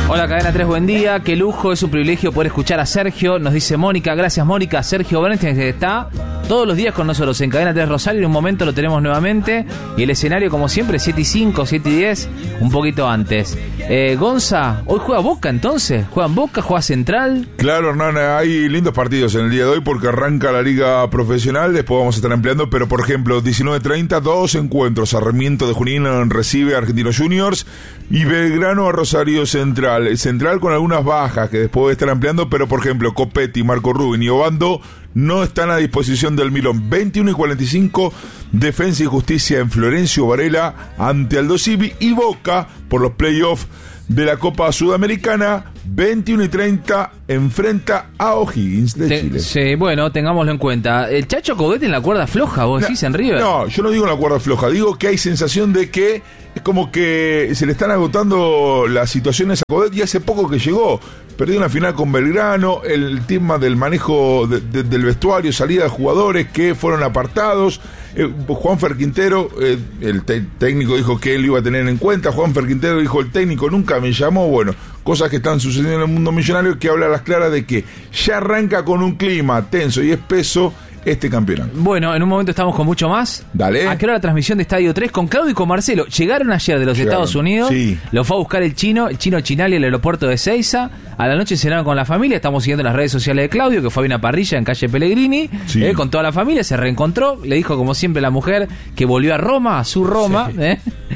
Hola, Cadena 3, buen día. Qué lujo, es un privilegio poder escuchar a Sergio. Nos dice Mónica, gracias Mónica. Sergio Bernstein, que está todos los días con nosotros en Cadena 3 Rosario. En un momento lo tenemos nuevamente. Y el escenario, como siempre, 7:05, 7:10, un poquito antes. Gonza, hoy juega Boca entonces. ¿Juegan Boca? ¿Juega Central? Claro, Hernán, hay lindos partidos en el día de hoy porque arranca la liga profesional. Después vamos a estar ampliando, pero por ejemplo, 19:30, dos encuentros. Sarmiento de Junín recibe a Argentinos Juniors y Belgrano a Rosario Central. Central con algunas bajas que después voy a estar ampliando, pero por ejemplo, Copetti, Marco Rubin y Obando no están a disposición del Milón. 21:45, Defensa y Justicia en Florencio Varela ante Aldo Civi, y Boca por los playoffs de la Copa Sudamericana. 21:30 enfrenta a O'Higgins de Chile. Sí, bueno, tengámoslo en cuenta. El Chacho Coudet en la cuerda floja, vos decís, en River. No, yo no digo en la cuerda floja, digo que hay sensación de que es como que se le están agotando las situaciones a Coudet, y hace poco que llegó. Perdió una final con Belgrano, el tema del manejo del vestuario, salida de jugadores que fueron apartados. Juanfer Quintero, el técnico dijo que él iba a tener en cuenta. Juanfer Quintero dijo, el técnico nunca me llamó. Bueno, cosas que están sucediendo en el mundo millonario, que habla a las claras de que ya arranca con un clima tenso y espeso este campeonato. Bueno, en un momento estamos con mucho más. Dale. ¿A qué hora la transmisión de Estadio 3 con Claudio y con Marcelo? Llegaron ayer de los Estados Unidos. Sí. Lo fue a buscar el chino Chinali al aeropuerto de Ezeiza. A la noche cenaron con la familia. Estamos siguiendo las redes sociales de Claudio, que fue a una parrilla en calle Pellegrini. Sí. Con toda la familia. Se reencontró. Le dijo, como siempre, la mujer que volvió a Roma, a su Roma. Sí.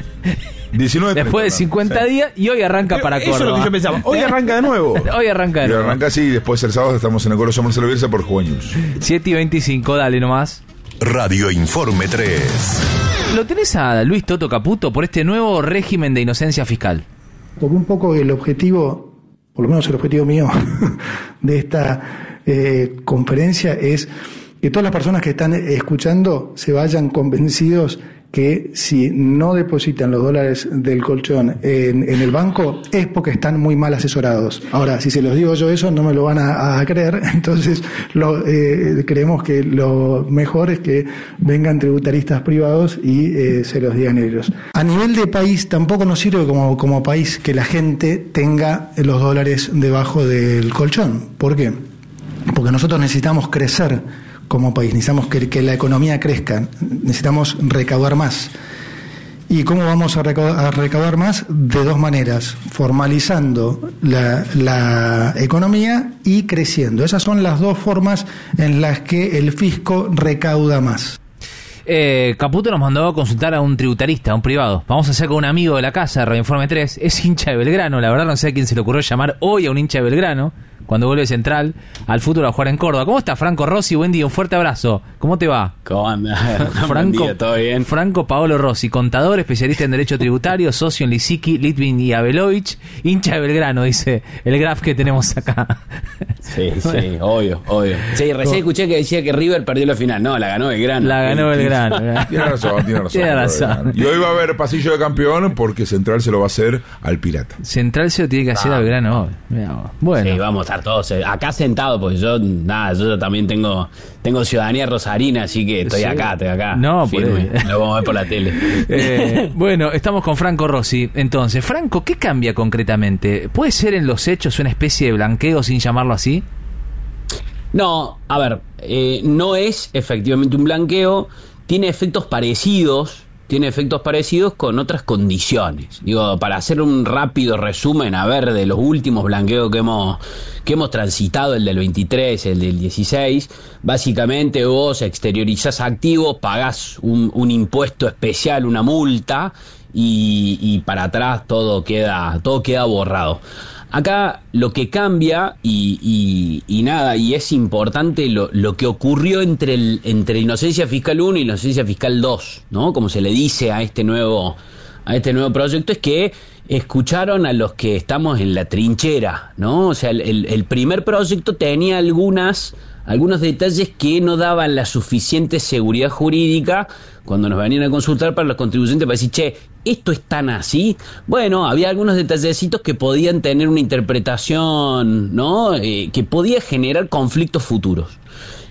19 después de 50 días, y hoy arranca para Córdoba. Eso es lo que yo pensaba. Hoy arranca de nuevo. Hoy arranca de nuevo. Arranca así, y después el sábado estamos en el Colegio Marcelo Bielsa por Juvenil. 7:25, dale nomás. Radio Informe 3. ¿Lo tenés a Luis Toto Caputo por este nuevo régimen de inocencia fiscal? Porque un poco el objetivo, por lo menos el objetivo mío, de esta conferencia es que todas las personas que están escuchando se vayan convencidos que si no depositan los dólares del colchón en el banco es porque están muy mal asesorados. Ahora, si se los digo yo eso, no me lo van a creer, entonces creemos que lo mejor es que vengan tributaristas privados y se los digan ellos. A nivel de país, tampoco nos sirve como país que la gente tenga los dólares debajo del colchón. ¿Por qué? Porque nosotros necesitamos crecer como país, necesitamos que la economía crezca, necesitamos recaudar más. ¿Y cómo vamos a recaudar más? De dos maneras: formalizando la economía y creciendo. Esas son las dos formas en las que el fisco recauda más. Caputo nos mandó a consultar a un tributarista, a un privado. Vamos a hacer con un amigo de la casa de Radio Informe 3. Es hincha de Belgrano, la verdad no sé a quién se le ocurrió llamar hoy a un hincha de Belgrano cuando vuelve Central al fútbol a jugar en Córdoba. ¿Cómo está Franco Rossi? Buen día, un fuerte abrazo. ¿Cómo te va? ¿Cómo anda? Franco, buen día, ¿todo bien? Franco Paolo Rossi, contador, especialista en Derecho Tributario, socio en Lisicki, Litvin y Abelovich, hincha de Belgrano, dice el graph que tenemos acá. Sí, sí, obvio. Sí, recién escuché que decía que River perdió la final. No, la ganó Belgrano. La ganó Belgrano. Tiene razón. Y hoy va a haber pasillo de campeón porque Central se lo va a hacer al Pirata. Central se lo tiene que hacer a Belgrano hoy. Bueno. Sí, vamos a estar todos acá sentados, porque yo también tengo ciudadanía rosarina, así que estoy acá. No, firme. Lo vamos a ver por la tele. Bueno, estamos con Franco Rossi. Entonces, Franco, ¿qué cambia concretamente? ¿Puede ser en los hechos una especie de blanqueo sin llamarlo así? No, a ver, no es efectivamente un blanqueo, tiene efectos parecidos con otras condiciones. Digo, para hacer un rápido resumen, a ver, de los últimos blanqueos que hemos transitado, el del 23, el del 16, básicamente vos exteriorizás activos, pagás un impuesto especial, una multa, y para atrás todo queda borrado. Acá lo que cambia y es importante lo que ocurrió entre Inocencia Fiscal 1 y Inocencia Fiscal 2, ¿no? Como se le dice a este nuevo proyecto, es que escucharon a los que estamos en la trinchera, ¿no? O sea, el primer proyecto tenía algunos detalles que no daban la suficiente seguridad jurídica cuando nos venían a consultar para los contribuyentes para decir, che, ¿esto es tan así? Bueno, había algunos detallecitos que podían tener una interpretación, ¿no? Que podía generar conflictos futuros.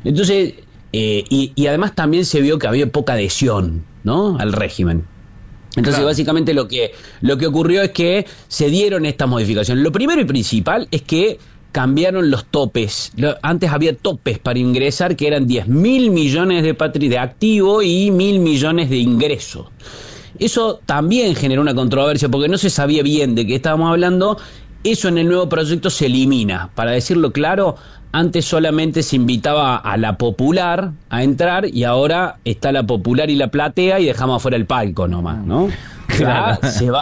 Entonces, y además también se vio que había poca adhesión, ¿no? Al régimen. Entonces, Claro. básicamente lo que ocurrió es que se dieron estas modificaciones. Lo primero y principal es que cambiaron los topes. Antes había topes para ingresar que eran 10.000 millones de activo y 1.000 millones de ingreso. Eso también generó una controversia porque no se sabía bien de qué estábamos hablando. Eso en el nuevo proyecto se elimina. Para decirlo claro, antes solamente se invitaba a la popular a entrar y ahora está la popular y la platea y dejamos afuera el palco nomás, ¿no? Claro.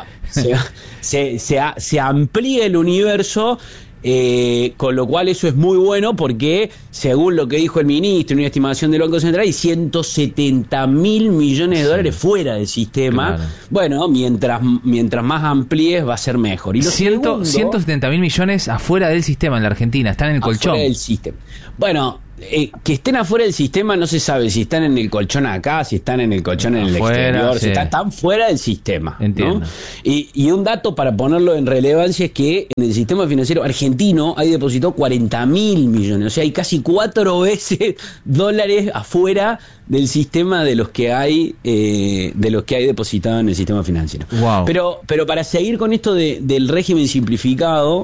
Se amplía el universo, con lo cual eso es muy bueno porque, según lo que dijo el ministro, una estimación del Banco Central, hay 170.000 millones de dólares fuera del sistema. Claro. Bueno, mientras más amplíes va a ser mejor. Y lo segundo, 170.000 millones afuera del sistema en la Argentina, están en el colchón. afuera del sistema. Bueno, que estén afuera del sistema no se sabe si están en el colchón acá, si están en el colchón en el Afuera, exterior, sí. si están fuera del sistema, ¿no? Entiendo. Y un dato para ponerlo en relevancia es que en el sistema financiero argentino hay depositado 40.000 millones, o sea, hay casi 4 veces dólares afuera del sistema de los que hay depositado en el sistema financiero. Wow. Pero para seguir con esto del régimen simplificado,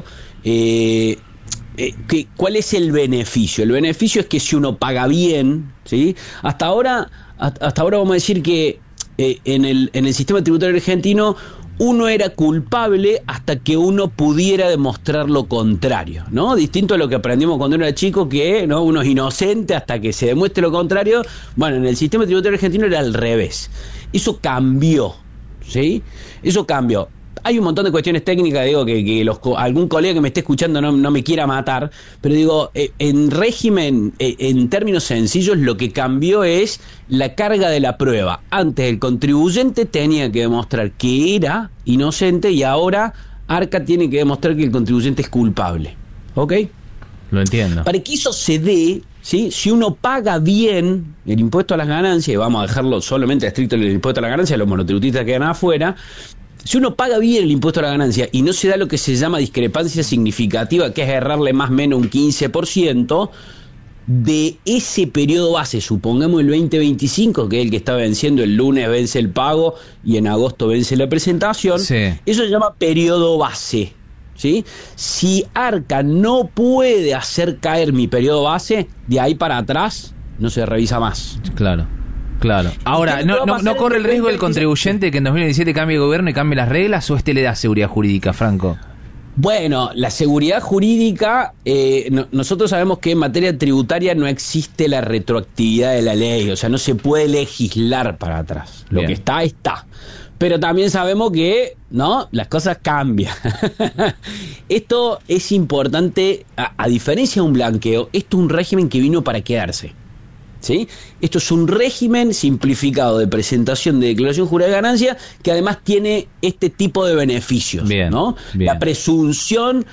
¿cuál es el beneficio? El beneficio es que si uno paga bien, ¿sí? Hasta ahora vamos a decir que en el sistema tributario argentino uno era culpable hasta que uno pudiera demostrar lo contrario, ¿no? Distinto a lo que aprendimos cuando uno era chico, que, ¿no?, uno es inocente hasta que se demuestre lo contrario. Bueno, en el sistema tributario argentino era al revés. Eso cambió, ¿sí? Eso cambió. Hay un montón de cuestiones técnicas, digo, que algún colega que me esté escuchando no me quiera matar, pero digo, en régimen, en términos sencillos, lo que cambió es la carga de la prueba. Antes el contribuyente tenía que demostrar que era inocente y ahora Arca tiene que demostrar que el contribuyente es culpable. ¿Ok? Lo entiendo. Para que eso se dé, ¿sí?, si uno paga bien el impuesto a las ganancias, y vamos a dejarlo solamente estricto el impuesto a las ganancias, los monotributistas quedan afuera. Si uno paga bien el impuesto a la ganancia y no se da lo que se llama discrepancia significativa, que es errarle más o menos un 15%, de ese periodo base, supongamos el 2025, que es el que está venciendo, el lunes vence el pago y en agosto vence la presentación, Sí. eso se llama periodo base, ¿sí? Si Arca no puede hacer caer mi periodo base, de ahí para atrás no se revisa más. Claro. Ahora, ¿Y qué le va a ¿no pasar corre en el riesgo el 2026? contribuyente que en 2017 cambie de gobierno y cambie las reglas, o le da seguridad jurídica, Franco? Bueno, la seguridad jurídica, nosotros sabemos que en materia tributaria no existe la retroactividad de la ley, o sea, no se puede legislar para atrás. Lo Bien. que está. Pero también sabemos que, ¿no?, las cosas cambian. Esto es importante, a diferencia de un blanqueo, esto es un régimen que vino para quedarse. ¿Sí? Esto es un régimen simplificado de presentación de declaración jurada de ganancia que además tiene este tipo de beneficios. Bien, ¿no? bien. La presunción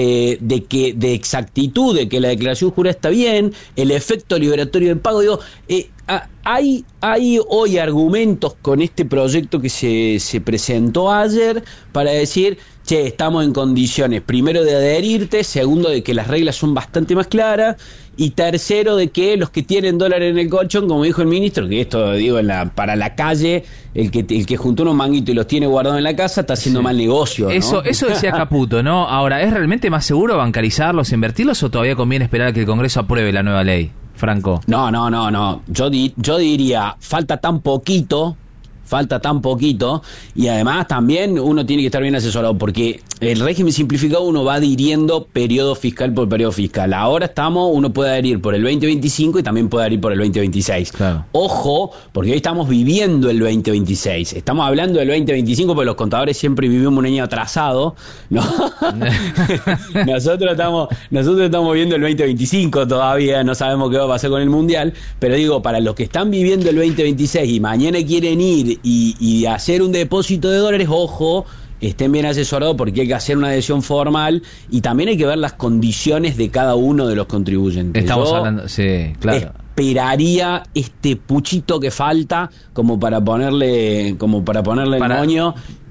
de exactitud de que la declaración jurada está bien, el efecto liberatorio del pago. Digo, hay hoy argumentos con este proyecto que se presentó ayer para decir, che, estamos en condiciones, primero de adherirte, segundo de que las reglas son bastante más claras, y tercero de que los que tienen dólares en el colchón, como dijo el ministro, que esto digo para la calle, el que juntó unos manguitos y los tiene guardados en la casa está haciendo mal negocio, ¿no? Eso decía Caputo, ¿no? Ahora, ¿es realmente más seguro bancarizarlos, invertirlos, o todavía conviene esperar a que el Congreso apruebe la nueva ley, Franco? No. Yo diría, falta tan poquito, y además también uno tiene que estar bien asesorado, porque el régimen simplificado uno va adhiriendo periodo fiscal por periodo fiscal. Ahora uno puede adherir por el 2025 y también puede adherir por el 2026. Claro. Ojo, porque hoy estamos viviendo el 2026. Estamos hablando del 2025 porque los contadores siempre vivimos un año atrasado, ¿no? Nosotros estamos viendo el 2025 todavía, no sabemos qué va a pasar con el Mundial, pero digo, para los que están viviendo el 2026 y mañana quieren ir y hacer un depósito de dólares, ojo, estén bien asesorados porque hay que hacer una adhesión formal y también hay que ver las condiciones de cada uno de los contribuyentes. Estamos Yo hablando, sí, claro. esperaría este puchito que falta como para ponerle el moño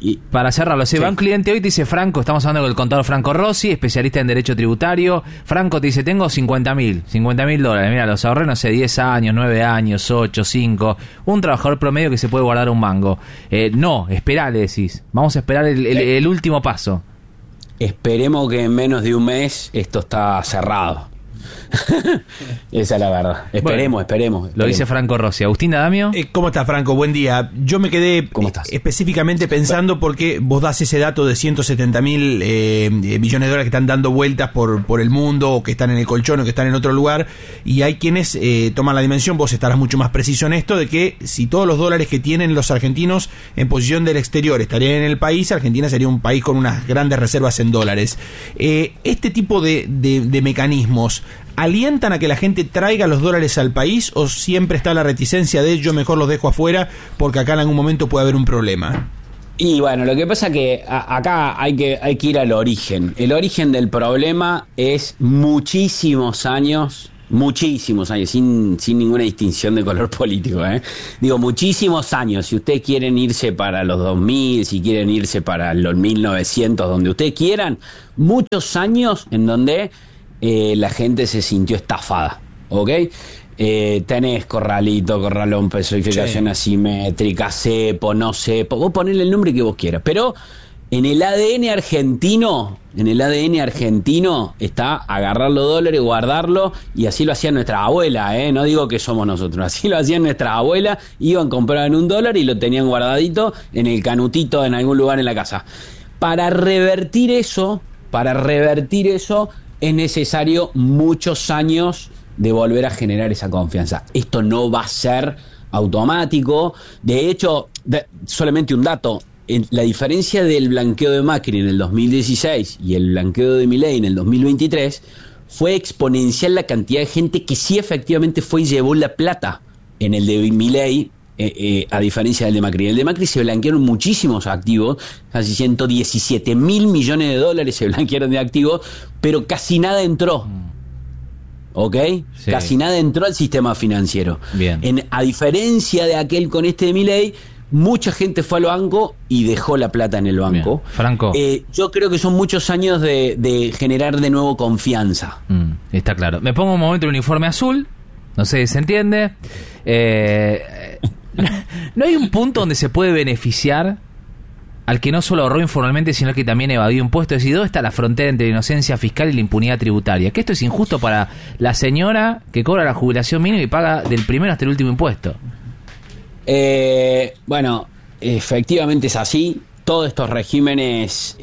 Para cerrarlo, va un cliente hoy, te dice Franco, estamos hablando con el contador Franco Rossi, especialista en derecho tributario. Franco te dice, tengo $50,000, mira, los ahorré, no sé, 10 años, 9 años, 8, 5, un trabajador promedio que se puede guardar un mango. No, esperá, le decís, vamos a esperar el último paso. Esperemos que en menos de un mes esto está cerrado. Esa es la verdad. Esperemos. Lo dice Franco Rossi. Agustín D'Adamio. ¿Cómo estás, Franco? Buen día. Yo me quedé específicamente pensando porque vos das ese dato de 170.000 millones de dólares que están dando vueltas por el mundo, o que están en el colchón, o que están en otro lugar, y hay quienes toman la dimensión, vos estarás mucho más preciso en esto, de que si todos los dólares que tienen los argentinos en posición del exterior estarían en el país, Argentina sería un país con unas grandes reservas en dólares. Este tipo de mecanismos ¿alientan a que la gente traiga los dólares al país, o siempre está la reticencia de yo mejor los dejo afuera porque acá en algún momento puede haber un problema? Y bueno, lo que pasa que acá hay que ir al origen. El origen del problema es muchísimos años, sin ninguna distinción de color político, Digo, muchísimos años. Si ustedes quieren irse para los 2000, si quieren irse para los 1900, donde ustedes quieran, muchos años en donde la gente se sintió estafada, ¿ok? Tenés corralito, corralón, personificación asimétrica, cepo, no cepo, vos ponele el nombre que vos quieras, pero en el ADN argentino está agarrar los dólares, guardarlo, y así lo hacía nuestra abuela, no digo que somos nosotros, así lo hacían nuestra abuela, iban, compraban $1 y lo tenían guardadito en el canutito en algún lugar en la casa. Para revertir eso es necesario muchos años de volver a generar esa confianza. Esto no va a ser automático. De hecho, solamente un dato, la diferencia del blanqueo de Macri en el 2016 y el blanqueo de Milei en el 2023 fue exponencial la cantidad de gente que sí efectivamente fue y llevó la plata. En el de Milei, a diferencia del de Macri. En el de Macri se blanquearon muchísimos activos, casi 117.000 millones de dólares se blanquearon de activos, pero casi nada entró. ¿Ok? Sí. Casi nada entró al sistema financiero. Bien. A diferencia de aquel con este de Milei, mucha gente fue al banco y dejó la plata en el banco. Bien. Franco. Yo creo que son muchos años de generar de nuevo confianza. Está claro. Me pongo un momento el uniforme azul. No sé si se entiende. ¿No hay un punto donde se puede beneficiar al que no solo ahorró informalmente, sino que también evadió impuestos? Es decir, ¿dónde está la frontera entre la inocencia fiscal y la impunidad tributaria? Que esto es injusto para la señora que cobra la jubilación mínima y paga del primero hasta el último impuesto. Bueno, efectivamente es así. Todos estos regímenes,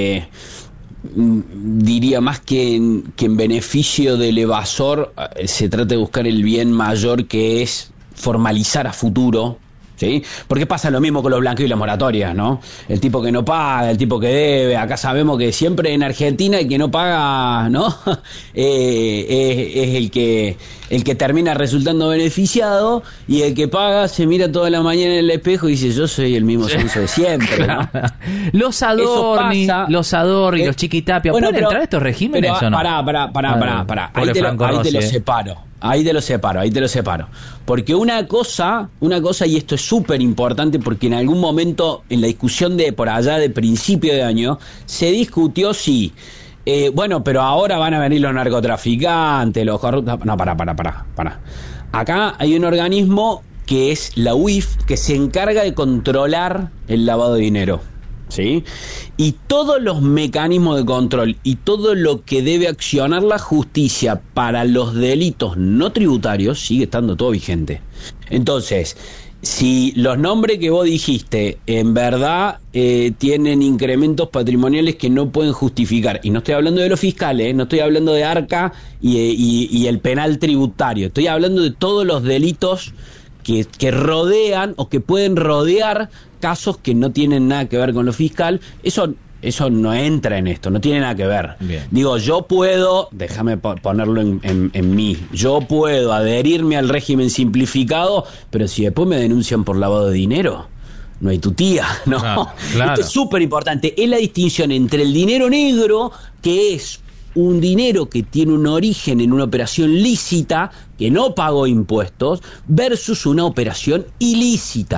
diría más que en beneficio del evasor, se trata de buscar el bien mayor, que es formalizar a futuro, ¿sí? Porque pasa lo mismo con los blanqueos y las moratorias, ¿no? El tipo que no paga, el tipo que debe. Acá sabemos que siempre en Argentina el que no paga, ¿no? Es el que termina resultando beneficiado, y el que paga se mira toda la mañana en el espejo y dice: yo soy el mismo censo de siempre, ¿no? Los Adorni, los Chiquitapia, bueno, ¿pueden entrar estos regímenes o no? Pará. Ahí te lo separo. Porque una cosa, y esto es súper importante, porque en algún momento en la discusión de por allá de principio de año se discutió si bueno, pero ahora van a venir los narcotraficantes, los corruptos. No, pará. Acá hay un organismo que es la UIF, que se encarga de controlar el lavado de dinero, ¿sí? Y todos los mecanismos de control y todo lo que debe accionar la justicia para los delitos no tributarios sigue estando todo vigente. Entonces, si los nombres que vos dijiste en verdad tienen incrementos patrimoniales que no pueden justificar, y no estoy hablando de los fiscales, no estoy hablando de Arca y el penal tributario, estoy hablando de todos los delitos que rodean o que pueden rodear casos que no tienen nada que ver con lo fiscal, eso no entra en esto, no tiene nada que ver. Bien. Digo, yo puedo, déjame ponerlo en mí, yo puedo adherirme al régimen simplificado, pero si después me denuncian por lavado de dinero, no hay tu tía, ¿no? Claro. Esto es súper importante, es la distinción entre el dinero negro, que es un dinero que tiene un origen en una operación lícita, que no pagó impuestos, versus una operación ilícita.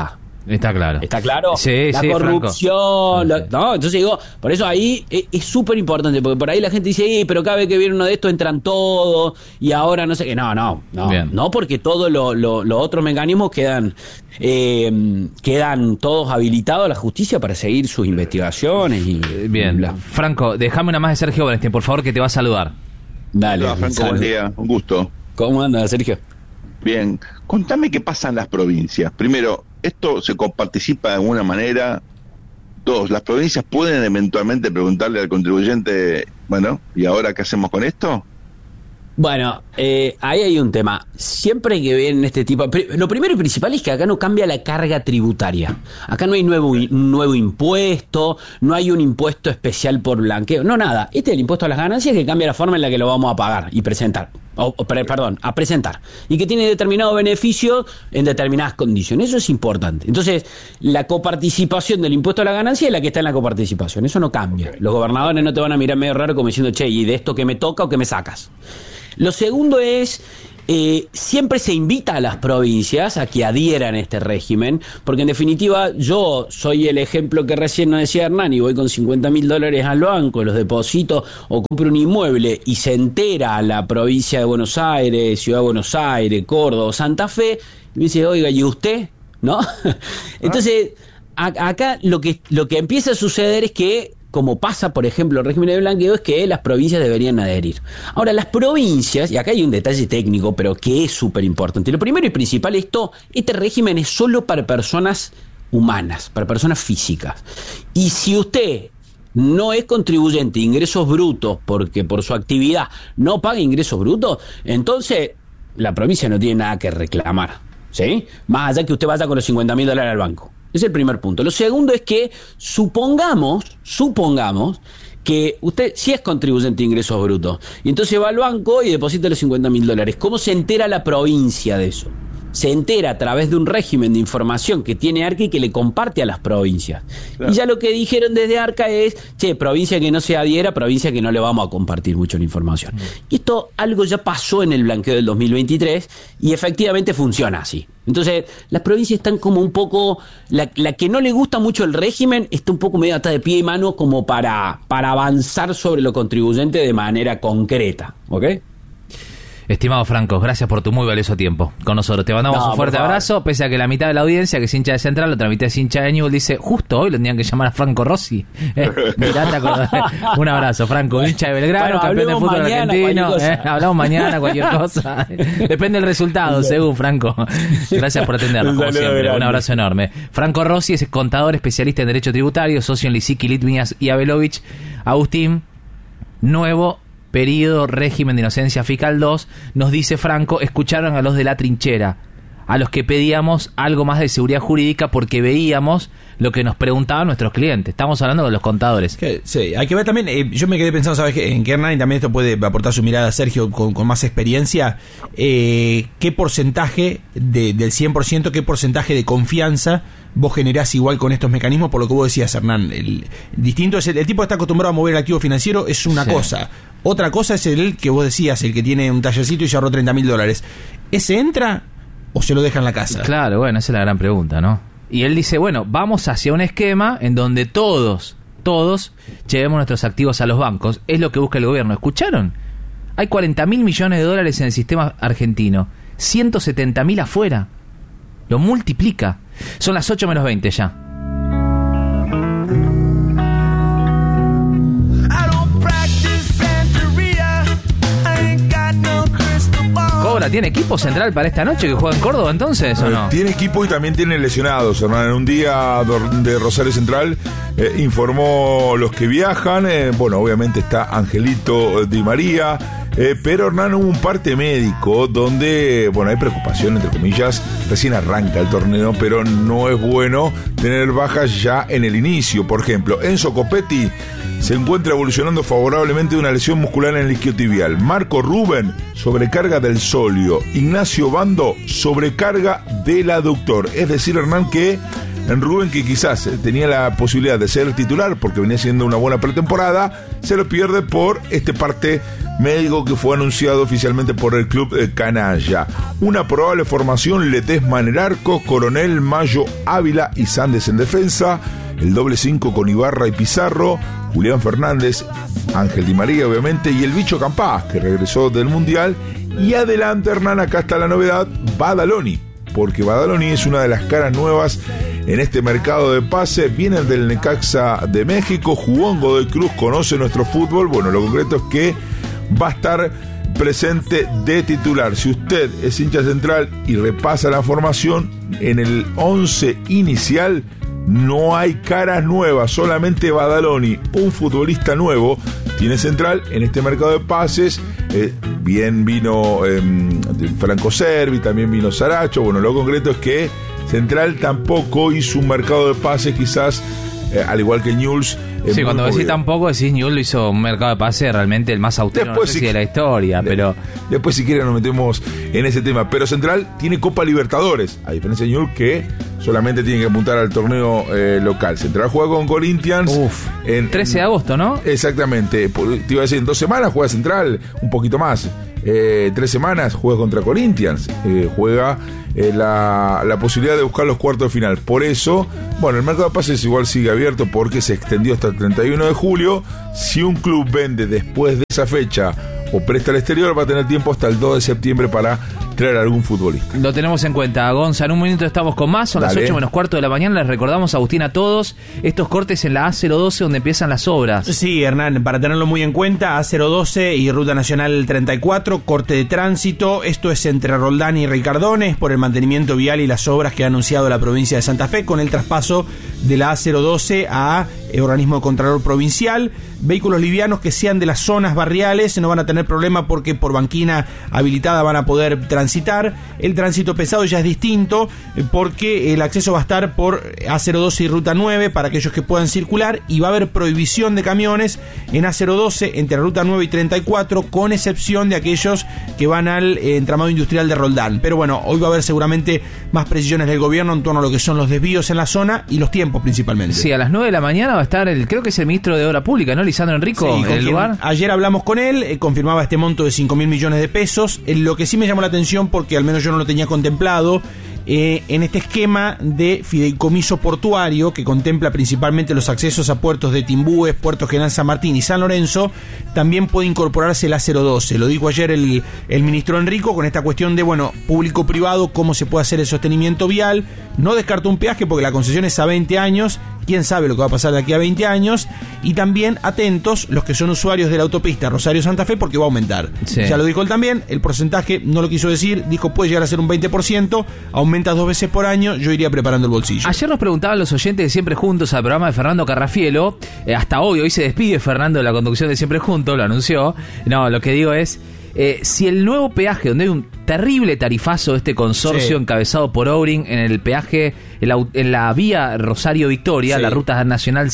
Está claro. ¿Está claro? Sí, la sí, corrupción. Franco. No, entonces digo, por eso ahí es súper importante, porque por ahí la gente dice, pero cada vez que viene uno de estos entran todos, y ahora no sé qué. No, porque todos los otros mecanismos quedan todos habilitados a la justicia para seguir sus investigaciones. Bien. Franco, déjame una más de Sergio Bernstein, por favor, que te va a saludar. Dale. Hola, Franco, buen día, un gusto. ¿Cómo anda, Sergio? Bien, contame qué pasa en las provincias. Primero, ¿esto se coparticipa de alguna manera? Dos, ¿las provincias pueden eventualmente preguntarle al contribuyente, bueno, ¿y ahora qué hacemos con esto? Bueno, ahí hay un tema. Siempre que ven este tipo... Lo primero y principal es que acá no cambia la carga tributaria. Acá no hay nuevo impuesto, no hay un impuesto especial por blanqueo, no nada. Este es el impuesto a las ganancias que cambia la forma en la que lo vamos a pagar y presentar. A presentar. Y que tiene determinado beneficio en determinadas condiciones. Eso es importante. Entonces, la coparticipación del impuesto a la ganancia es la que está en la coparticipación. Eso no cambia. Los gobernadores no te van a mirar medio raro como diciendo, che, ¿y de esto que me toca o que me sacas? Lo segundo es, siempre se invita a las provincias a que adhieran a este régimen, porque en definitiva yo soy el ejemplo que recién nos decía Hernán, y voy con $50.000 al banco, los deposito o compro un inmueble y se entera la provincia de Buenos Aires, Ciudad de Buenos Aires, Córdoba, Santa Fe, y me dice, oiga, ¿y usted? ¿No? Entonces, acá lo que empieza a suceder es que, como pasa, por ejemplo, el régimen de blanqueo, es que las provincias deberían adherir. Ahora, las provincias, y acá hay un detalle técnico, pero que es súper importante. Lo primero y principal, este régimen es solo para personas humanas, para personas físicas. Y si usted no es contribuyente de ingresos brutos, porque por su actividad no paga ingresos brutos, entonces la provincia no tiene nada que reclamar, ¿sí? Más allá que usted vaya con los $50.000 al banco. Es el primer punto. Lo segundo es que supongamos que usted sí es contribuyente de ingresos brutos y entonces va al banco y deposita los $50.000. ¿Cómo se entera la provincia de eso? Se entera a través de un régimen de información que tiene Arca y que le comparte a las provincias. Claro. Y ya lo que dijeron desde Arca es, provincia que no se adhiera, provincia que no le vamos a compartir mucho la información. Y esto algo ya pasó en el blanqueo del 2023 y efectivamente funciona así. Entonces, las provincias están como un poco, la que no le gusta mucho el régimen está un poco medio atada de pie y mano como para avanzar sobre lo contribuyente de manera concreta, ¿ok? Estimado Franco, gracias por tu muy valioso tiempo con nosotros. Te mandamos un fuerte abrazo, pese a que la mitad de la audiencia, que es hincha de Central, la otra mitad es hincha de Newell's, dice, justo hoy lo tenían que llamar a Franco Rossi. Mirá, te acordás. Un abrazo, Franco, hincha de Belgrano, campeón de fútbol argentino. Hablamos mañana, cualquier cosa. Depende del resultado, según Franco. Gracias por atendernos, como siempre. Un abrazo enorme. Franco Rossi es contador especialista en Derecho Tributario, socio en Lisicki, Litviñas y Abelovich. Agustín, nuevo periodo régimen de inocencia fiscal 2, nos dice Franco, escucharon a los de la trinchera, a los que pedíamos algo más de seguridad jurídica porque veíamos lo que nos preguntaban nuestros clientes. Estamos hablando de los contadores. Sí, hay que ver también, yo me quedé pensando, ¿sabes qué? En que Hernán, y también esto puede aportar su mirada, Sergio, con más experiencia, ¿qué porcentaje del 100%, qué porcentaje de confianza vos generás igual con estos mecanismos? Por lo que vos decías, Hernán, el distinto es el tipo que está acostumbrado a mover el activo financiero, es una cosa. Otra cosa es el que vos decías, el que tiene un tallercito y ya ahorró $30.000. ¿Ese entra o se lo deja en la casa? Claro, bueno, esa es la gran pregunta, ¿no? Y él dice, bueno, vamos hacia un esquema en donde todos llevemos nuestros activos a los bancos. Es lo que busca el gobierno. ¿Escucharon? Hay $40.000 millones en el sistema argentino, 170.000 afuera. Lo multiplica. Son las 8:20 ya. Cobra, ¿tiene equipo central para esta noche que juega en Córdoba entonces o no? Tiene equipo y también tiene lesionados, Hernán. En un día de Rosario Central informó los que viajan. Bueno, obviamente está Angelito Di María. Pero Hernán, hubo un parte médico donde, bueno, hay preocupación, entre comillas, recién arranca el torneo, pero no es bueno tener bajas ya en el inicio. Por ejemplo, Enzo Copetti se encuentra evolucionando favorablemente de una lesión muscular en el isquiotibial. Marco Rubén, sobrecarga del sóleo. Ignacio Bando, sobrecarga del aductor. Es decir, Hernán, que en Rubén, que quizás tenía la posibilidad de ser titular porque venía siendo una buena pretemporada, se lo pierde por este parte médico que fue anunciado oficialmente por el club canalla. Una probable formación: Ledesma en el arco, Coronel, Mayo, Ávila y Sandes en defensa, el doble 5 con Ibarra y Pizarro, Julián Fernández, Ángel Di María obviamente, y el Bicho Campás, que regresó del Mundial. Y adelante, Hernán, acá está la novedad: Badaloni, porque Badaloni es una de las caras nuevas en este mercado de pase. Viene del Necaxa de México, jugó en Godoy Cruz, conoce nuestro fútbol. Bueno, lo concreto es que va a estar presente de titular. Si usted es hincha Central y repasa la formación, en el 11 inicial no hay caras nuevas, solamente Badaloni, un futbolista nuevo, tiene Central en este mercado de pases. Bien vino Franco Cervi, también vino Saracho. Bueno, lo concreto es que Central tampoco hizo un mercado de pases, quizás al igual que Newell's. Sí, cuando decís tampoco, decís Newell's hizo un mercado de pases realmente el más austero, no sé si de la historia, pero... Después, si quieren, nos metemos en ese tema. Pero Central tiene Copa Libertadores, a diferencia de Newell's, que solamente tiene que apuntar al torneo local. Central juega con Corinthians. 13 de agosto, ¿no? Exactamente. Te iba a decir, en 2 semanas juega Central, un poquito más. 3 semanas juega contra Corinthians. Juega la posibilidad de buscar los cuartos de final. Por eso, bueno, el mercado de pases igual sigue abierto porque se extendió hasta el 31 de julio. Si un club vende después de esa fecha o presta al exterior, va a tener tiempo hasta el 2 de septiembre para traer a algún futbolista. Lo tenemos en cuenta, Gonza. En un minuto estamos con más. Son las 8 menos cuarto de la mañana. Les recordamos, Agustín, a todos estos cortes en la A012 donde empiezan las obras. Sí, Hernán, para tenerlo muy en cuenta, A012 y Ruta Nacional 34, corte de tránsito. Esto es entre Roldán y Ricardones por el mantenimiento vial y las obras que ha anunciado la provincia de Santa Fe con el traspaso de la A012 a organismo de Contralor Provincial. Vehículos livianos que sean de las zonas barriales no van a tener problema porque por banquina habilitada van a poder transitar. El tránsito pesado ya es distinto porque el acceso va a estar por A012 y Ruta 9 para aquellos que puedan circular, y va a haber prohibición de camiones en A012 entre Ruta 9 y 34, con excepción de aquellos que van al entramado industrial de Roldán. Pero bueno, hoy va a haber seguramente más precisiones del gobierno en torno a lo que son los desvíos en la zona y los tiempos principalmente. Sí, a las 9 de la mañana va a estar creo que es el ministro de Obra Pública, ¿no? Lisandro Enrico, sí, en el lugar. Ayer hablamos con él, confirmaba este monto de 5.000 millones de pesos. Lo que sí me llamó la atención, porque al menos yo no lo tenía contemplado, en este esquema de fideicomiso portuario que contempla principalmente los accesos a puertos de Timbúes, Puerto General San Martín y San Lorenzo, también puede incorporarse el A012. Lo dijo ayer el ministro Enrico con esta cuestión de, bueno, público-privado, cómo se puede hacer el sostenimiento vial. No descartó un peaje porque la concesión es a 20 años. Quién sabe lo que va a pasar de aquí a 20 años. Y también atentos los que son usuarios de la autopista Rosario-Santa Fe, porque va a aumentar. Sí. Ya lo dijo él también. El porcentaje no lo quiso decir. Dijo puede llegar a ser un 20%. Aumenta 2 veces por año. Yo iría preparando el bolsillo. Ayer nos preguntaban los oyentes de Siempre Juntos al programa de Fernando Carrafielo. Hasta hoy se despide Fernando de la conducción de Siempre Juntos. Lo anunció. No, lo que digo es... si el nuevo peaje, donde hay un terrible tarifazo de este consorcio encabezado por Ouring en el peaje, en la vía Rosario-Victoria, la ruta nacional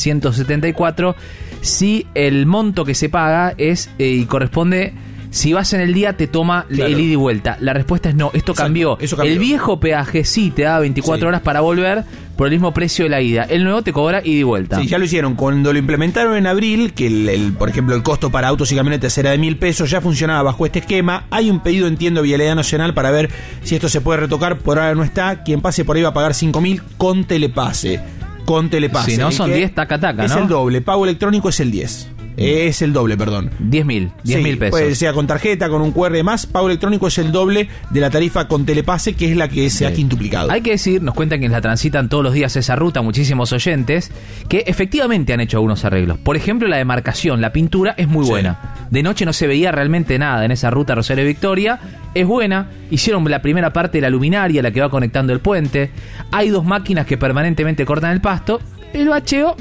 174, si el monto que se paga es y corresponde... Si vas en el día, te toma el ida y vuelta. La respuesta es no, esto cambió. El viejo peaje sí te da 24 horas para volver por el mismo precio de la ida. El nuevo te cobra ida y vuelta. Sí, ya lo hicieron. Cuando lo implementaron en abril, que por ejemplo el costo para autos y camionetas era de 1.000 pesos, ya funcionaba bajo este esquema. Hay un pedido, entiendo, de Vialidad Nacional para ver si esto se puede retocar. Por ahora no está. Quien pase por ahí va a pagar 5.000 con telepase. Con telepase. Si no, son 10 taca-taca, ¿no? Es el doble. Pago electrónico es el 10. Es el doble, perdón. 10.000 pesos. Puede ser con tarjeta, con un QR más. Pago electrónico es el doble de la tarifa con telepase, que es la que se ha quintuplicado. Hay que decir, nos cuentan quienes la transitan todos los días esa ruta, muchísimos oyentes, que efectivamente han hecho algunos arreglos. Por ejemplo, la demarcación, la pintura es muy buena. De noche no se veía realmente nada en esa ruta Rosario Victoria. Es buena. Hicieron la primera parte de la luminaria, la que va conectando el puente. Hay 2 máquinas que permanentemente cortan el pasto. El bacheo,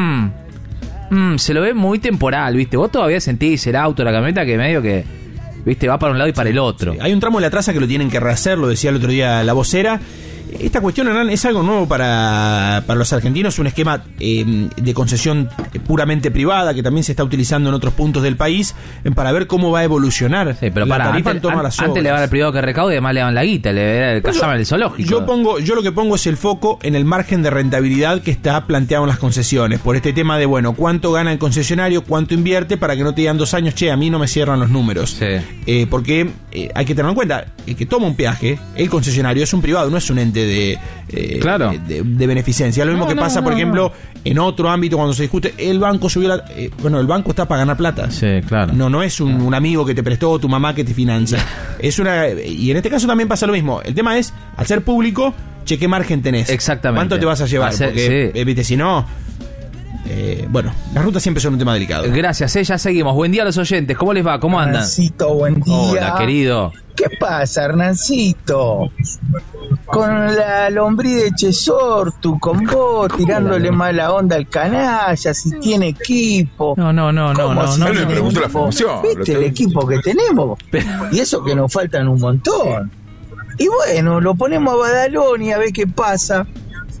se lo ve muy temporal, ¿viste? Vos todavía sentís el auto, la camioneta que medio que, ¿viste? Va para un lado y para el otro. Sí. Hay un tramo de la traza que lo tienen que rehacer, lo decía el otro día la vocera. Esta cuestión, Hernán, es algo nuevo para los argentinos, un esquema de concesión puramente privada que también se está utilizando en otros puntos del país para ver cómo va a evolucionar pero la tarifa en torno a las obras. Antes le van al privado que recaude y además le dan la guita, le callaban el zoológico. Yo lo que pongo es el foco en el margen de rentabilidad que está planteado en las concesiones, por este tema de, bueno, cuánto gana el concesionario, cuánto invierte, para que no te digan 2 años, che, a mí no me cierran los números. Sí. Porque hay que tener en cuenta, el que toma un peaje, el concesionario, es un privado, no es un ente de beneficencia. Lo mismo que pasa, por ejemplo, en otro ámbito cuando se discute, el banco subió el banco está para ganar plata. Sí, claro. No es un amigo que te prestó, tu mamá que te financia. Y en este caso también pasa lo mismo. El tema es, al ser público, che, ¿qué margen tenés? Exactamente. ¿Cuánto te vas a llevar? Porque, viste, si no... bueno, las rutas siempre son un tema delicado. Gracias, ya seguimos. Buen día a los oyentes. ¿Cómo les va? ¿Cómo andan? Hernancito, buen día. Hola, querido. ¿Qué pasa, Hernancito? Con la lombriz de Chesortu, con vos, tirándole mala onda al canalla, si tiene equipo. No. Él me preguntó la formación. ¿Viste el equipo que tenemos? Y eso que nos faltan un montón. Y bueno, lo ponemos a Badaloni a ver qué pasa.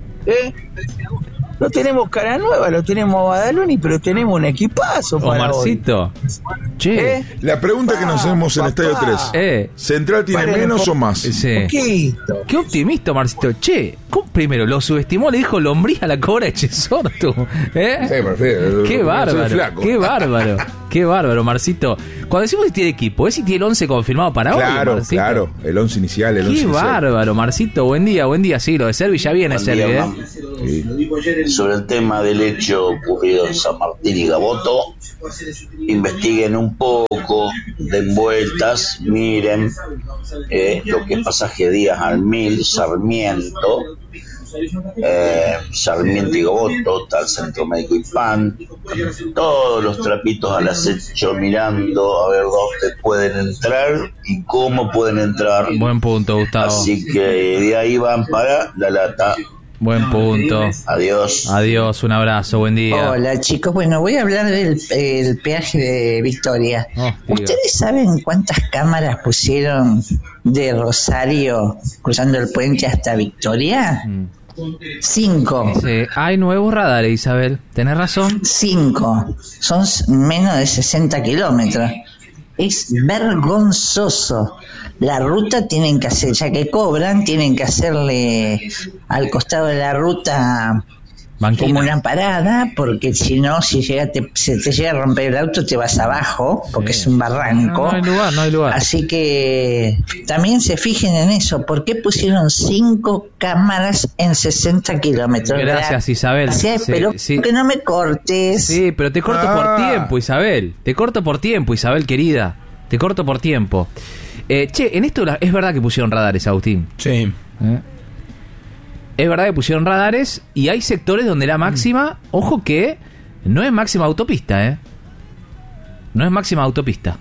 No tenemos cara nueva, lo tenemos a Badaloni, pero tenemos un equipazo para Omarcito. Che. La pregunta que nos hacemos en Estadio 3. ¿Central tiene menos o más? Sí. Poquito. Qué optimista, Omarcito. Che, ¿cómo primero lo subestimó? Le dijo lombriz a la cobra de Chesortu. Sí, perfecto. Qué bárbaro. Qué bárbaro, Marcito. Cuando decimos si tiene equipo, ¿es si tiene el 11 confirmado para hoy? Claro, el 11 inicial. Qué bárbaro, Marcito. Buen día. Sí, lo de Servi ya viene, Servi. Sobre el tema del hecho ocurrido en San Martín y Gaboto, investiguen un poco, den vueltas, miren lo que es pasaje Díaz al 1000, Sarmiento y Gaboto, está el Centro Médico IPAN, todos los trapitos al acecho, mirando a ver dónde pueden entrar y cómo pueden entrar. Buen punto, Gustavo. Así que de ahí van para La Lata. Buen punto. Adiós, un abrazo, buen día. Hola, chicos. Bueno, voy a hablar del peaje de Victoria. ¿Ustedes saben cuántas cámaras pusieron de Rosario cruzando el puente hasta Victoria? 5. Sí, hay nuevos radares, Isabel. ¿Tenés razón? 5. Son menos de 60 kilómetros. Es vergonzoso. La ruta tienen que hacer, ya que cobran, tienen que hacerle al costado de la ruta banquina, como una parada, porque si no, si se te llega a romper el auto, te vas abajo, porque es un barranco. No hay lugar. Así que también se fijen en eso. ¿Por qué pusieron 5 cámaras en 60 kilómetros? Gracias, Isabel. Pero que no me cortes. Sí, pero te corto por tiempo, Isabel. Querida. Te corto por tiempo. En esto es verdad que pusieron radares, Agustín. Sí. Es verdad que pusieron radares y hay sectores donde la máxima, ojo que no es máxima autopista, No es máxima autopista.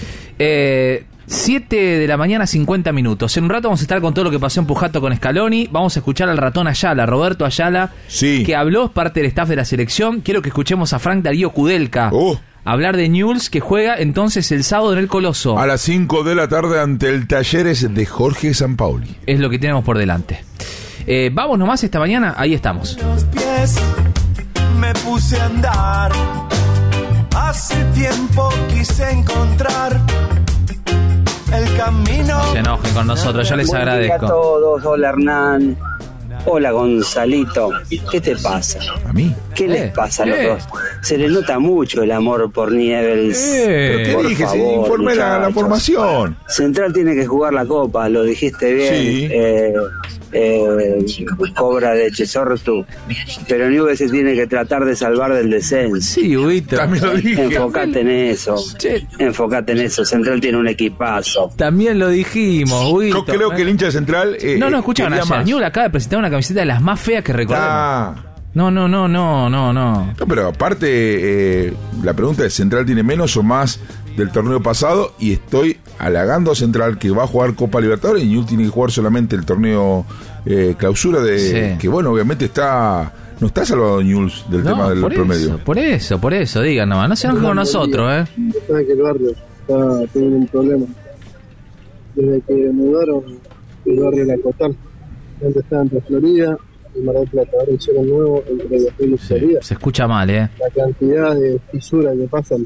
7 de la mañana, 50 minutos. En un rato vamos a estar con todo lo que pasó en Pujato con Scaloni. Vamos a escuchar al ratón Ayala, Roberto Ayala, que habló, es parte del staff de la selección. Quiero que escuchemos a Frank Darío Kudelka. Hablar de Newell's, que juega entonces el sábado en el Coloso. A las 5 de la tarde ante el Talleres de Jorge Sampaoli. Es lo que tenemos por delante. Vamos nomás esta mañana, ahí estamos. Los pies me puse a andar. Hace tiempo quise encontrar el camino. No se enojen con nosotros, yo les agradezco. Hola a todos, hola Hernán. Hola Gonzalito, ¿qué te pasa? ¿A mí? ¿Qué les pasa a los dos? Se les nota mucho el amor por Newell's. ¿Pero qué dije? Favor, informé la formación. Central tiene que jugar la Copa, lo dijiste bien. Sí. Cobra de Chesortu. Pero Newell's se tiene que tratar de salvar del descenso. Sí, Huito. También lo dije. Enfocate en eso. Che. Enfocate en eso. Central tiene un equipazo. También lo dijimos, Huito. Yo creo que el hincha de Central. No, escucharon ayer. Newell's acaba de presentar una camiseta de las más feas que recordemos. No. No, pero aparte, la pregunta es: ¿Central tiene menos o más del torneo pasado? Y estoy halagando a Central, que va a jugar Copa Libertadores, y Newell's tiene que jugar solamente el torneo clausura que bueno, obviamente no está salvado Newell's del tema del promedio. Por eso, digan nomás, no se enojen con nosotros, Sabe que el barrio está teniendo un problema. Desde que mudaron el barrio La Cotal, Antes estaba entre Florida y Mar del Plata, ahora hicieron nuevo entre Brasil y Florida. Se escucha mal, La cantidad de fisuras que pasan.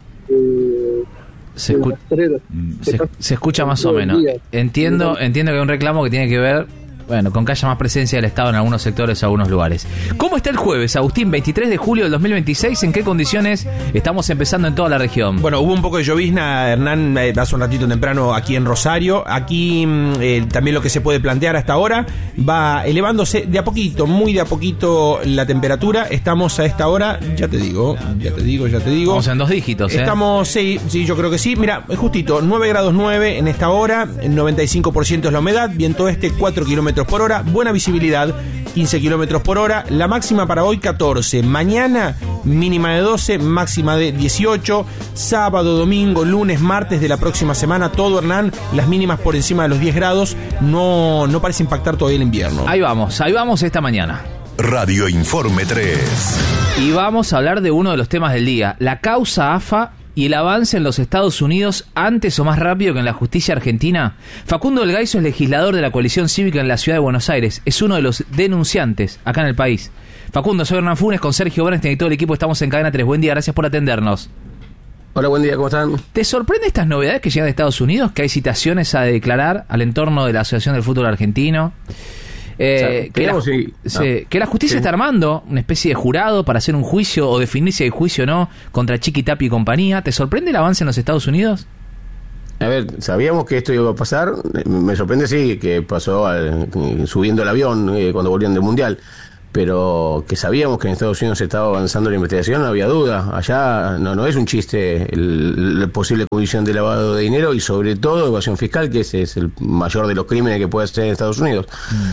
Se escucha más o menos. Entiendo que hay un reclamo que tiene que ver, bueno, con que haya más presencia del Estado en algunos sectores o algunos lugares. ¿Cómo está el jueves, Agustín? 23 de julio del 2026. ¿En qué condiciones estamos empezando en toda la región? Bueno, hubo un poco de llovizna, Hernán, hace un ratito temprano aquí en Rosario. Aquí también lo que se puede plantear hasta ahora va elevándose de a poquito, muy de a poquito la temperatura. Estamos a esta hora, ya te digo. Vamos en 2 dígitos, Estamos, sí, yo creo que sí. Mira, justito, 9 grados 9 en esta hora, 95% es la humedad, viento este 4 kilómetros por hora, buena visibilidad, 15 kilómetros por hora. La máxima para hoy 14, mañana mínima de 12, máxima de 18, sábado, domingo, lunes, martes de la próxima semana, todo, Hernán, las mínimas por encima de los 10 grados, no parece impactar todavía el invierno. Ahí vamos esta mañana. Radio Informe 3. Y vamos a hablar de uno de los temas del día, la causa AFA y el avance en los Estados Unidos antes o más rápido que en la justicia argentina. Facundo del Gaiso es legislador de la coalición cívica en la ciudad de Buenos Aires. Es uno de los denunciantes acá en el país. Facundo, soy Hernán Funes, con Sergio Bernstein y todo el equipo estamos en Cadena 3. Buen día, gracias por atendernos. Hola, buen día, ¿cómo están? ¿Te sorprende estas novedades que llegan de Estados Unidos? Que hay citaciones a declarar al entorno de la Asociación del Fútbol Argentino. Que la justicia está armando una especie de jurado para hacer un juicio o definir si hay juicio o no contra Chiqui Tapia y compañía. ¿Te sorprende el avance en los Estados Unidos? A ver, sabíamos que esto iba a pasar. Me sorprende, sí, que pasó subiendo el avión cuando volvieron del Mundial. Pero que sabíamos que en Estados Unidos se estaba avanzando la investigación, no había duda. Allá no es un chiste la posible comisión de lavado de dinero y sobre todo evasión fiscal, que ese es el mayor de los crímenes que puede hacer en Estados Unidos.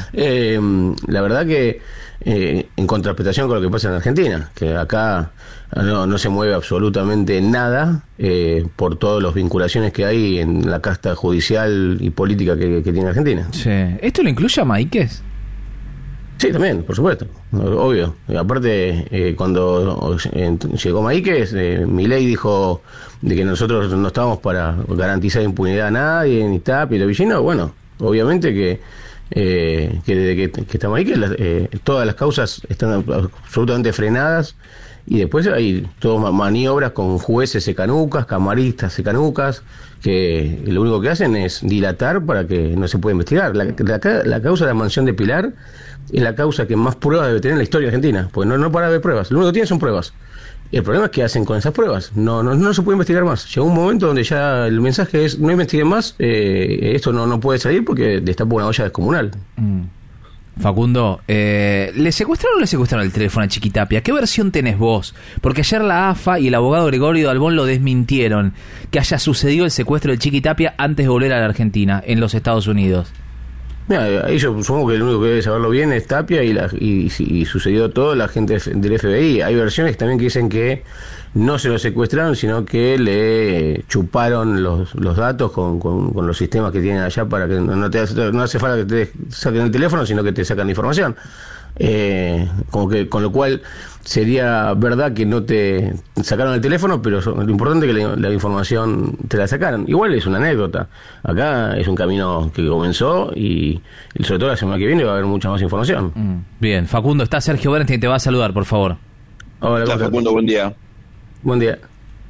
La verdad que en contraprestación con lo que pasa en Argentina, que acá no se mueve absolutamente nada por todas las vinculaciones que hay en la casta judicial y política que tiene Argentina. Sí. ¿Esto lo incluye a Maíquez? Sí, también, por supuesto, obvio. Aparte, cuando llegó Maíquez, Milei dijo de que nosotros no estábamos para garantizar impunidad a nadie, ni Tapia y Tobillino. Bueno, obviamente que desde que está Maíquez, todas las causas están absolutamente frenadas y después hay todas maniobras con jueces secanucas, camaristas secanucas, que lo único que hacen es dilatar para que no se pueda investigar. La causa de la mansión de Pilar es la causa que más pruebas debe tener en la historia argentina, porque no para de pruebas, lo único que tienen son pruebas. Y el problema es que hacen con esas pruebas, no se puede investigar más. Llegó un momento donde ya el mensaje es no investiguen más, esto no puede salir porque destapa una olla descomunal. Facundo, ¿le secuestraron o le secuestraron el teléfono a Chiqui Tapia? ¿Qué versión tenés vos? Porque ayer la AFA y el abogado Gregorio Dalbón lo desmintieron, que haya sucedido el secuestro de Chiqui Tapia antes de volver a la Argentina, en los Estados Unidos. Mira, ahí yo supongo que el único que debe saberlo bien es Tapia y sucedió todo la gente del FBI. Hay versiones también que dicen que no se lo secuestraron, sino que le chuparon los datos con los sistemas que tienen allá para que no hace falta que te saquen el teléfono, sino que te sacan la información. Con lo cual sería verdad que no te sacaron el teléfono, pero lo importante es que la información te la sacaron. Igual es una anécdota, acá es un camino que comenzó y sobre todo la semana que viene va a haber mucha más información. Bien, Facundo, está Sergio Bernstein, te va a saludar, por favor. Hola, Facundo, buen día. Buen día.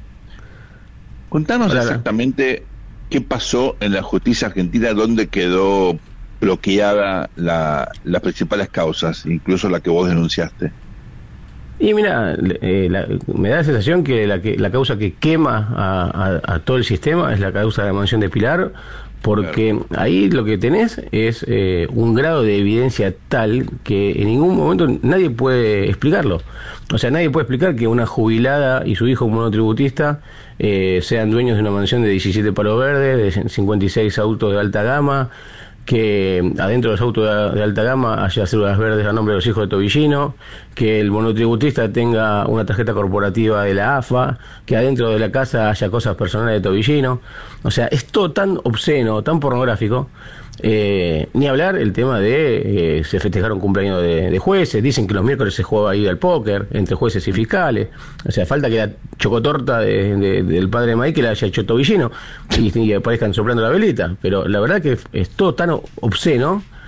Contanos exactamente qué pasó en la justicia argentina, dónde quedó bloqueada las principales causas, incluso la que vos denunciaste. Y mira, me da la sensación que la causa que quema a todo el sistema es la causa de la mansión de Pilar, porque ahí lo que tenés es un grado de evidencia tal que en ningún momento nadie puede explicarlo. O sea, nadie puede explicar que una jubilada y su hijo monotributista sean dueños de una mansión de 17 palos verdes, de 56 autos de alta gama, que adentro de los autos de alta gama haya células verdes a nombre de los hijos de Tobillino, que el monotributista tenga una tarjeta corporativa de la AFA, que adentro de la casa haya cosas personales de Tobillino. O sea, es todo tan obsceno, tan pornográfico. Ni hablar el tema de se festejaron cumpleaños de jueces, dicen que los miércoles se juega ahí al póker entre jueces y fiscales. O sea, falta que la chocotorta del padre de Maí que la haya hecho Tobillino y aparezcan soplando la velita. Pero la verdad que es todo tan obsceno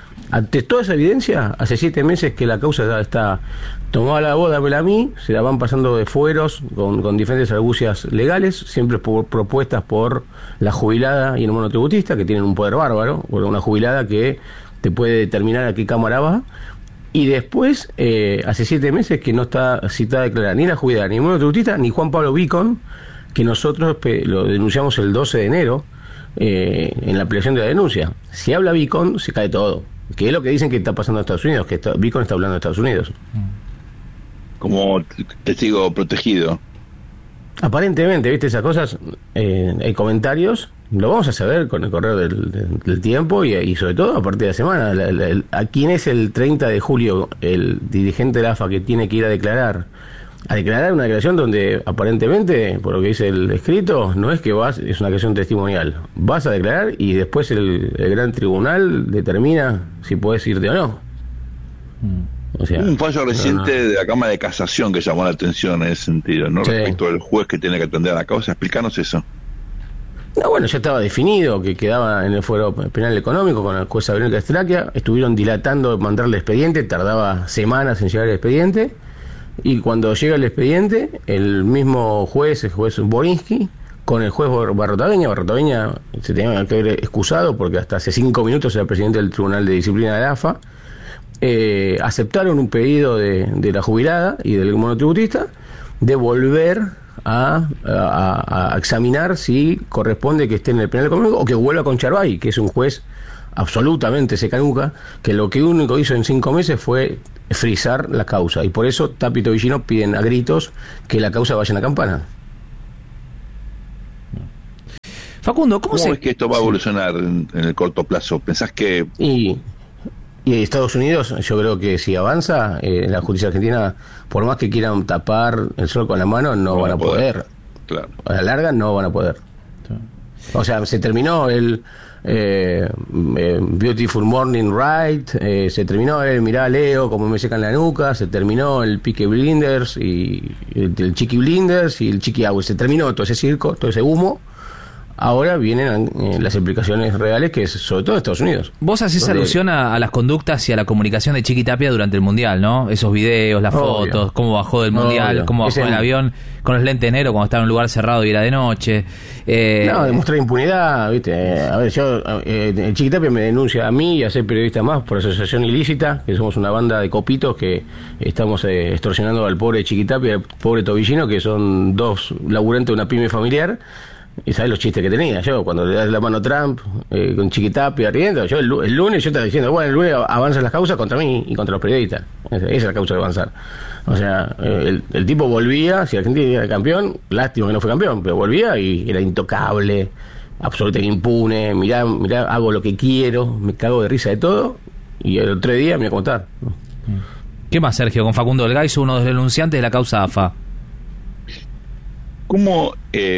ante toda esa evidencia, hace 7 meses que la causa está tomada la voz, dámela a mí, se la van pasando de fueros con diferentes argucias legales, siempre propuestas por la jubilada y el monotributista, que tienen un poder bárbaro, o una jubilada que te puede determinar a qué cámara va. Y después, hace 7 meses que no está citada a declarar ni la jubilada, ni el monotributista, ni Juan Pablo Vicon, que nosotros lo denunciamos el 12 de enero en la ampliación de la denuncia. Si habla Vicon, se cae todo. Que es lo que dicen que está pasando en Estados Unidos, que Vicon está hablando de Estados Unidos. Como testigo protegido. Aparentemente, viste, esas cosas, hay comentarios, lo vamos a saber con el correr del tiempo y sobre todo a partir de la semana. ¿A quién es el 30 de julio el dirigente de la AFA que tiene que ir a declarar una declaración donde aparentemente, por lo que dice el escrito, no es que es una declaración testimonial, vas a declarar y después el gran tribunal determina si puedes irte o no? O sea, un fallo reciente de la Cámara de Casación que llamó la atención en ese sentido, ¿no? Sí. Respecto al juez que tiene que atender a la causa. Explícanos eso. No, bueno, ya estaba definido que quedaba en el fuero penal económico con el juez Sabrina Castraquia. Estuvieron dilatando mandarle el expediente, tardaba semanas en llegar el expediente. Y cuando llega el expediente, el mismo juez, el juez Borinsky, con el juez Barrotaveña se tenía que haber excusado porque hasta hace 5 minutos era presidente del Tribunal de Disciplina de la AFA, aceptaron un pedido de la jubilada y del monotributista de volver a examinar si corresponde que esté en el penal económico o que vuelva con Charbay, que es un juez absolutamente secanuca, que lo que único hizo en 5 meses fue frizar la causa, y por eso Tapia y Tobillino piden a gritos que la causa vaya en la campana. Facundo, ¿cómo es que esto va a evolucionar en el corto plazo? ¿Pensás que...? Y Estados Unidos, yo creo que si avanza, la justicia argentina, por más que quieran tapar el sol con la mano, no van a poder. Claro. A la larga no van a poder. O sea, se terminó el Beautiful Morning Ride, se terminó el mirá a Leo como me secan la nuca, se terminó el Peaky Blinders y el Chiqui Blinders y el Chiqui Agua, se terminó todo ese circo, todo ese humo. Ahora vienen las implicaciones reales, que es sobre todo en Estados Unidos. Vos hacés alusión a las conductas y a la comunicación de Chiqui Tapia durante el Mundial, ¿no? Esos videos, las fotos, cómo bajó del Mundial, cómo bajó del avión con los lentes negros cuando estaba en un lugar cerrado y era de noche. No, demostrar impunidad, ¿viste? A ver, el Chiqui Tapia me denuncia a mí y a 6 periodistas más por asociación ilícita, que somos una banda de copitos que estamos extorsionando al pobre Chiqui Tapia y al pobre Tobillino, que son 2 laburantes de una pyme familiar. Y sabes los chistes que tenía yo cuando le das la mano a Trump con Chiqui Tapia riendo. Yo el lunes yo estaba diciendo, bueno, el lunes avanzan las causas contra mí y contra los periodistas. Esa es la causa de avanzar. O sea, el tipo volvía, si Argentina era campeón, lástima que no fue campeón, pero volvía y era intocable, absolutamente impune. Mirá, hago lo que quiero, me cago de risa de todo, y el otro día me voy a contar. ¿Qué más, Sergio, con Facundo del Gaiso, uno de los denunciantes de la causa AFA? ¿Cómo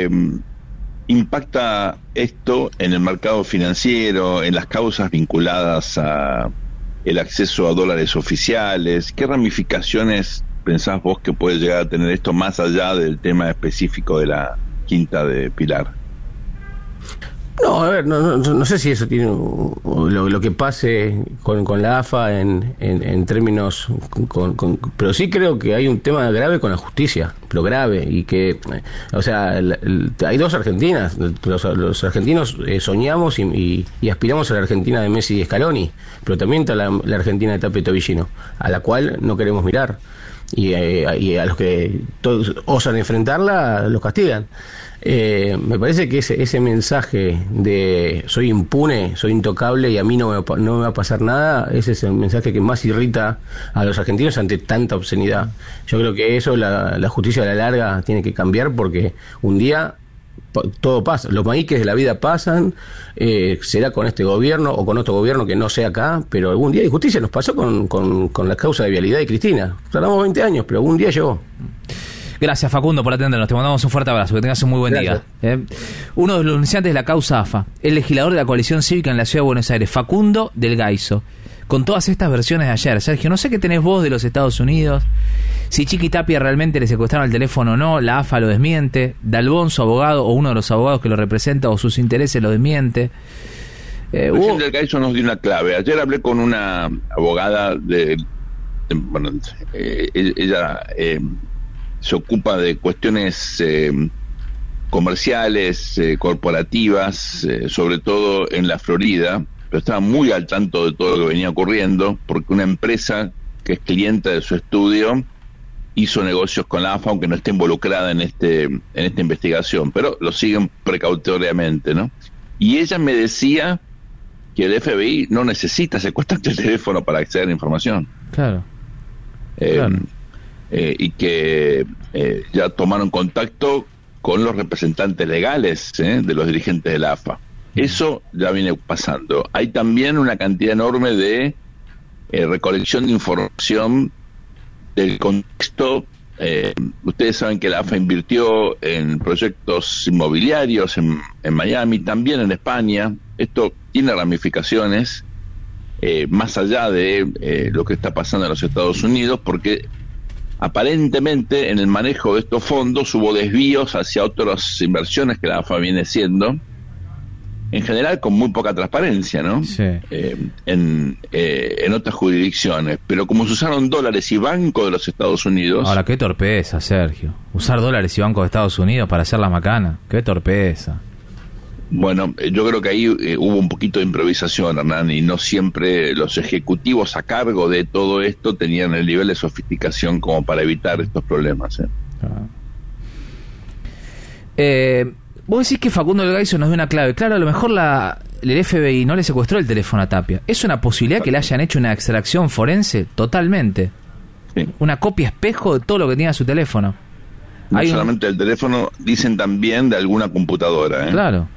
impacta esto en el mercado financiero, en las causas vinculadas a el acceso a dólares oficiales? ¿Qué ramificaciones pensás vos que puede llegar a tener esto más allá del tema específico de la Quinta de Pilar? No, a ver, no sé si eso tiene lo que pase con la AFA en términos pero sí creo que hay un tema grave con la justicia, pero grave, y que, o sea, hay 2 Argentinas, los argentinos soñamos y aspiramos a la Argentina de Messi y Scaloni, pero también está la Argentina de Tapia y Tobillino, a la cual no queremos mirar, y a los que todos osan enfrentarla los castigan. Me parece que ese mensaje de soy impune, soy intocable y a mí no me va a pasar nada, ese es el mensaje que más irrita a los argentinos ante tanta obscenidad. Yo creo que eso la justicia a la larga tiene que cambiar, porque un día todo pasa, los maíques de la vida pasan, será con este gobierno o con otro gobierno que no sea acá, pero algún día hay justicia. Nos pasó con la causa de Vialidad y Cristina, tardamos 20 años, pero algún día llegó. Gracias, Facundo, por atendernos. Te mandamos un fuerte abrazo. Que tengas un muy buen día. Uno de los denunciantes de la causa AFA, el legislador de la coalición cívica en la Ciudad de Buenos Aires, Facundo del Gaiso. Con todas estas versiones de ayer, Sergio, no sé qué tenés vos de los Estados Unidos, si Chiqui Tapia realmente le secuestraron el teléfono o no, la AFA lo desmiente, Dalbón, su abogado, o uno de los abogados que lo representa, o sus intereses lo desmiente. Recién del Gaiso nos dio una clave. Ayer hablé con una abogada ella se ocupa de cuestiones comerciales, corporativas, sobre todo en la Florida, pero estaba muy al tanto de todo lo que venía ocurriendo, porque una empresa que es cliente de su estudio hizo negocios con la AFA, aunque no esté involucrada en esta investigación, pero lo siguen precautoriamente, ¿no? Y ella me decía que el FBI no necesita secuestrar el teléfono para acceder a información. Claro. Y que ya tomaron contacto con los representantes legales de los dirigentes de la AFA. Eso ya viene pasando. Hay también una cantidad enorme de recolección de información del contexto. Ustedes saben que la AFA invirtió en proyectos inmobiliarios en Miami, también en España. Esto tiene ramificaciones más allá de lo que está pasando en los Estados Unidos, porque aparentemente en el manejo de estos fondos hubo desvíos hacia otras inversiones que la AFA viene haciendo, en general con muy poca transparencia, ¿no? Sí. En otras jurisdicciones, pero como se usaron dólares y bancos de los Estados Unidos... Ahora, qué torpeza, Sergio. Usar dólares y bancos de Estados Unidos para hacer la macana. Qué torpeza. Bueno, yo creo que ahí hubo un poquito de improvisación, Hernán, y no siempre los ejecutivos a cargo de todo esto tenían el nivel de sofisticación como para evitar estos problemas. Vos decís que Facundo del Gaiso nos dio una clave. Claro, a lo mejor el FBI no le secuestró el teléfono a Tapia. ¿Es una posibilidad que le hayan hecho una extracción forense? Totalmente. Sí. Una copia espejo de todo lo que tenía su teléfono. No solamente del teléfono, dicen también de alguna computadora. Claro.